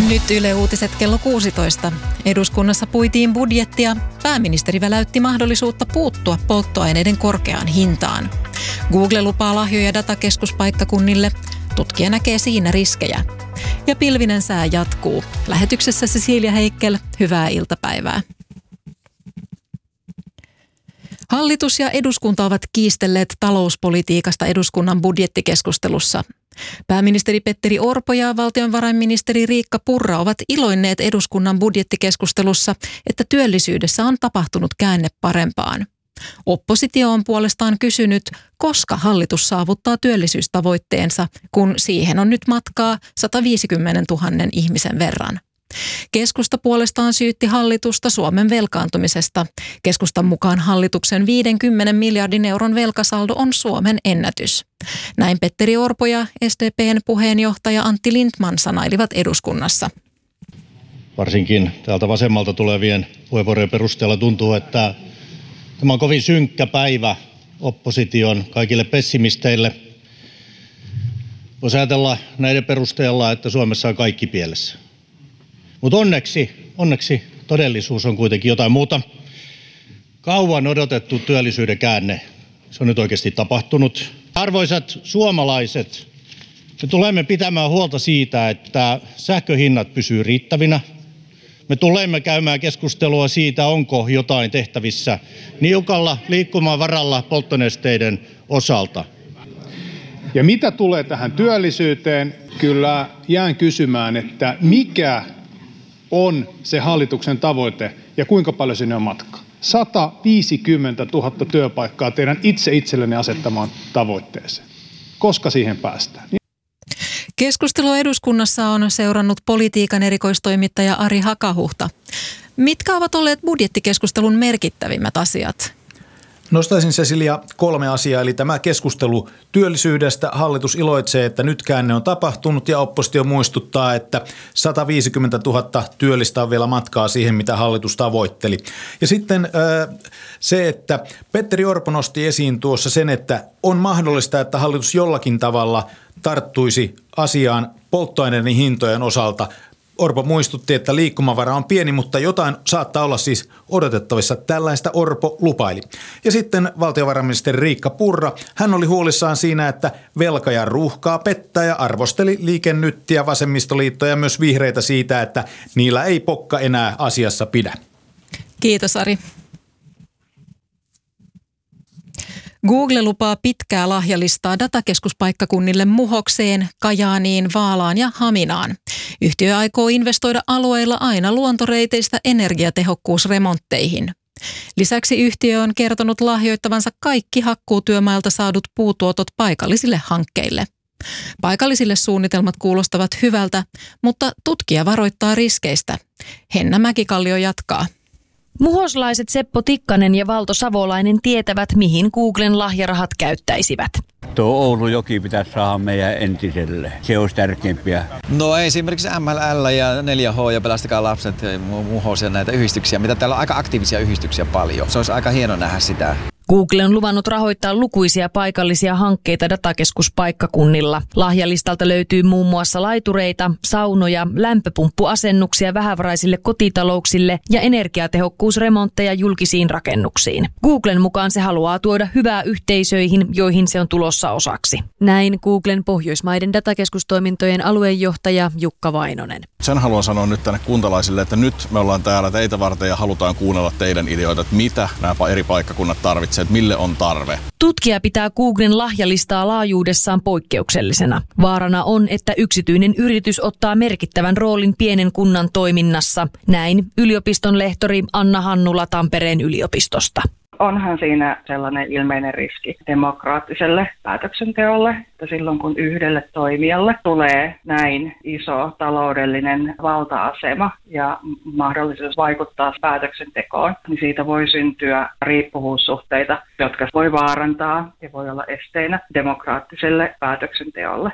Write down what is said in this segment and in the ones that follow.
Nyt Yle Uutiset kello 16. Eduskunnassa puitiin budjettia. Pääministeri väläytti mahdollisuutta puuttua polttoaineiden korkeaan hintaan. Google lupaa lahjoja datakeskuspaikkakunnille. Tutkija näkee siinä riskejä. Ja pilvinen sää jatkuu. Lähetyksessä Cecilia Heikkel, hyvää iltapäivää. Hallitus ja eduskunta ovat kiistelleet talouspolitiikasta eduskunnan budjettikeskustelussa. Pääministeri Petteri Orpo ja valtiovarainministeri Riikka Purra ovat iloinneet eduskunnan budjettikeskustelussa, että työllisyydessä on tapahtunut käänne parempaan. Oppositio on puolestaan kysynyt, koska hallitus saavuttaa työllisyystavoitteensa, kun siihen on nyt matkaa 150 000 ihmisen verran. Keskusta puolestaan syytti hallitusta Suomen velkaantumisesta. Keskustan mukaan hallituksen 50 miljardin euron velkasaldo on Suomen ennätys. Näin Petteri Orpo ja SDP:n puheenjohtaja Antti Lindtman sanailivat eduskunnassa. Varsinkin täältä vasemmalta tulevien puheenvuorojen perusteella tuntuu, että tämä on kovin synkkä päivä opposition kaikille pessimisteille. Voisi ajatella näiden perusteella, että Suomessa on kaikki pielessä. Mutta onneksi todellisuus on kuitenkin jotain muuta. Kauan odotettu työllisyyden käänne, se on nyt oikeasti tapahtunut. Arvoisat suomalaiset, me tulemme pitämään huolta siitä, että sähköhinnat pysyvät riittävinä. Me tulemme käymään keskustelua siitä, onko jotain tehtävissä niukalla liikkumavaralla polttonesteiden osalta. Ja mitä tulee tähän työllisyyteen, kyllä jään kysymään, että mikä on se hallituksen tavoite ja kuinka paljon sinne on matkaa. 150 000 työpaikkaa teidän itse itsellenne asettamaan tavoitteeseen. Koska siihen päästään? Keskustelua eduskunnassa on seurannut politiikan erikoistoimittaja Ari Hakahuhta. Mitkä ovat olleet budjettikeskustelun merkittävimmät asiat? Nostaisin, Cecilia, 3 asiaa, eli tämä keskustelu työllisyydestä. Hallitus iloitsee, että nyt käänne on tapahtunut ja oppositio muistuttaa, että 150 000 työllistä on vielä matkaa siihen, mitä hallitus tavoitteli. Ja sitten se, että Petteri Orpo nosti esiin tuossa sen, että on mahdollista, että hallitus jollakin tavalla tarttuisi asiaan polttoaineiden hintojen osalta. Orpo muistutti, että liikkumavara on pieni, mutta jotain saattaa olla siis odotettavissa. Tällaista Orpo lupaili. Ja sitten valtiovarainministeri Riikka Purra, hän oli huolissaan siinä, että velka ja ruuhkaa pettää ja arvosteli Liike Nyttiä, vasemmistoliittoa ja myös vihreitä siitä, että niillä ei pokka enää asiassa pidä. Kiitos, Ari. Google lupaa pitkää lahjalistaa datakeskuspaikkakunnille Muhokseen, Kajaaniin, Vaalaan ja Haminaan. Yhtiö aikoo investoida alueilla aina luontoreiteistä energiatehokkuusremontteihin. Lisäksi yhtiö on kertonut lahjoittavansa kaikki hakkuutyömailta saadut puutuotot paikallisille hankkeille. Paikallisille suunnitelmat kuulostavat hyvältä, mutta tutkija varoittaa riskeistä. Henna Mäkikallio jatkaa. Muhoslaiset Seppo Tikkanen ja Valto Savolainen tietävät, mihin Googlen lahjarahat käyttäisivät. Tuo Oulujoki pitäisi saada meidän entiselle. Se olisi tärkeimpiä. No esimerkiksi MLL ja 4H ja Pelastakaa lapset, Muhos ja näitä yhdistyksiä, mitä täällä on aika aktiivisia yhdistyksiä paljon. Se olisi aika hieno nähdä sitä. Google on luvannut rahoittaa lukuisia paikallisia hankkeita datakeskuspaikkakunnilla. Lahjalistalta löytyy muun muassa laitureita, saunoja, lämpöpumppuasennuksia vähävaraisille kotitalouksille ja energiatehokkuusremontteja julkisiin rakennuksiin. Googlen mukaan se haluaa tuoda hyvää yhteisöihin, joihin se on tulossa osaksi. Näin Googlen Pohjoismaiden datakeskustoimintojen aluejohtaja Jukka Vainonen. Sen haluan sanoa nyt tänne kuntalaisille, että nyt me ollaan täällä teitä varten ja halutaan kuunnella teidän ideoita, että mitä nämä eri paikkakunnat tarvitsevat, että mille on tarve. Tutkija pitää Googlen lahjalistaa laajuudessaan poikkeuksellisena. Vaarana on, että yksityinen yritys ottaa merkittävän roolin pienen kunnan toiminnassa. Näin yliopiston lehtori Anna Hannula Tampereen yliopistosta. Onhan siinä sellainen ilmeinen riski demokraattiselle päätöksenteolle, että silloin kun yhdelle toimijalle tulee näin iso taloudellinen valta-asema ja mahdollisuus vaikuttaa päätöksentekoon, niin siitä voi syntyä riippuvuussuhteita, jotka voi vaarantaa ja voi olla esteinä demokraattiselle päätöksenteolle.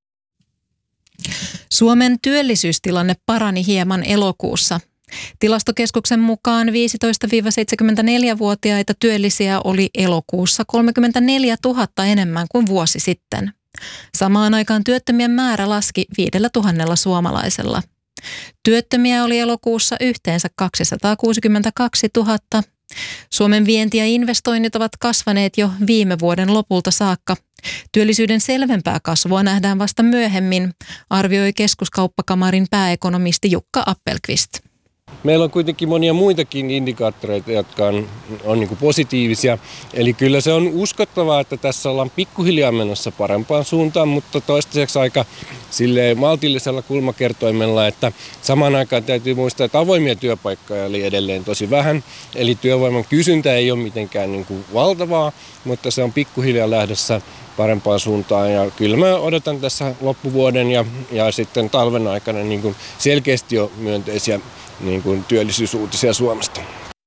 Suomen työllisyystilanne parani hieman elokuussa. Tilastokeskuksen mukaan 15-74-vuotiaita työllisiä oli elokuussa 34 000 enemmän kuin vuosi sitten. Samaan aikaan työttömien määrä laski 5 000 suomalaisella. Työttömiä oli elokuussa yhteensä 262 000. Suomen vienti ja investoinnit ovat kasvaneet jo viime vuoden lopulta saakka. Työllisyyden selvempää kasvua nähdään vasta myöhemmin, arvioi Keskuskauppakamarin pääekonomisti Jukka Appelqvist. Meillä on kuitenkin monia muitakin indikaattoreita, jotka on niin kuin positiivisia. Eli kyllä se on uskottavaa, että tässä ollaan pikkuhiljaa menossa parempaan suuntaan, mutta toistaiseksi aika silleen maltillisella kulmakertoimella, että samaan aikaan täytyy muistaa, että avoimia työpaikkoja oli edelleen tosi vähän. Eli työvoiman kysyntä ei ole mitenkään niin kuin valtavaa, mutta se on pikkuhiljaa lähdössä parempaan suuntaan. Ja kyllä mä odotan tässä loppuvuoden ja sitten talven aikana niin kuin selkeästi jo myönteisiä niin kuin työllisyysuutisia Suomesta.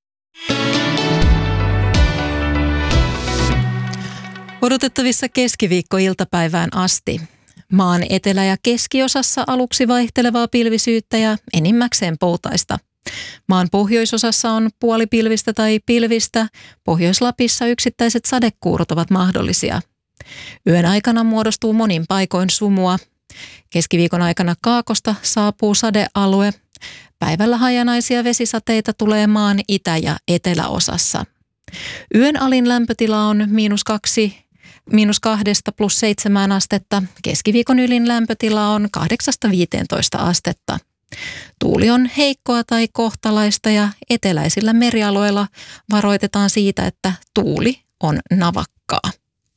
Odotettavissa keskiviikkoiltapäivään asti. Maan etelä- ja keskiosassa aluksi vaihtelevaa pilvisyyttä ja enimmäkseen poutaista. Maan pohjoisosassa on puolipilvistä tai pilvistä. Pohjois-Lapissa yksittäiset sadekuurot ovat mahdollisia. Yön aikana muodostuu monin paikoin sumua. Keskiviikon aikana Kaakosta saapuu sadealue. Päivällä hajanaisia vesisateita tulee maan itä- ja eteläosassa. Yön alin lämpötila on -2 +7 astetta. Keskiviikon ylin lämpötila on 8-15 astetta. Tuuli on heikkoa tai kohtalaista ja eteläisillä merialueilla varoitetaan siitä, että tuuli on navakkaa.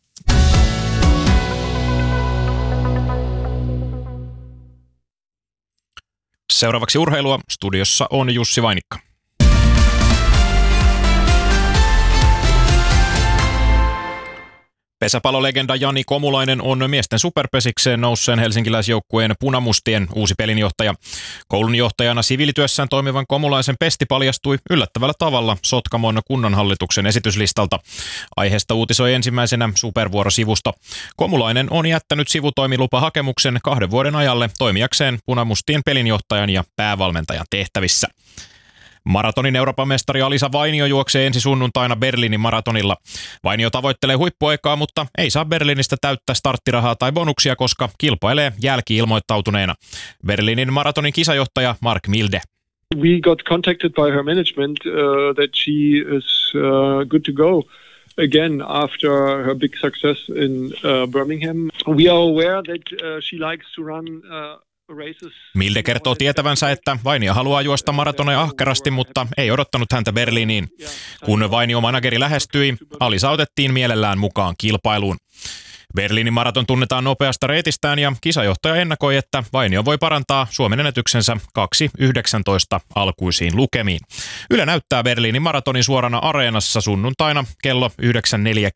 Seuraavaksi urheilua. Studiossa on Jussi Vainikka. Pesäpallolegenda Jani Komulainen on miesten superpesikseen nousseen helsinkiläisjoukkueen punamustien uusi pelinjohtaja. Koulun johtajana siviilityössään toimivan Komulaisen pesti paljastui yllättävällä tavalla Sotkamon kunnanhallituksen esityslistalta. Aiheesta uutisoi ensimmäisenä Supervuoro-sivusto. Komulainen on jättänyt sivutoimilupahakemuksen 2 vuoden ajalle toimijakseen punamustien pelinjohtajan ja päävalmentajan tehtävissä. Maratonin Euroopan mestari Alisa Vainio juoksee ensi sunnuntaina Berliinin maratonilla. Vainio tavoittelee huippuaikaa, mutta ei saa Berliinistä täyttä starttirahaa tai bonuksia, koska kilpailee jälki-ilmoittautuneena. Berliinin maratonin kisajohtaja Mark Milde. We got contacted by her management that she is good to go again after her big success in Birmingham. We are aware that she likes to run Milde kertoo tietävänsä, että Vainio haluaa juosta maratoneja ahkerasti, mutta ei odottanut häntä Berliiniin. Kun Vainio manageri lähestyi, Alisa otettiin mielellään mukaan kilpailuun. Berliinin maraton tunnetaan nopeasta reitistään ja kisajohtaja ennakoi, että Vainio voi parantaa Suomen ennätyksensä 2.19 alkuisiin lukemiin. Yle näyttää Berliinin maratonin suorana Areenassa sunnuntaina kello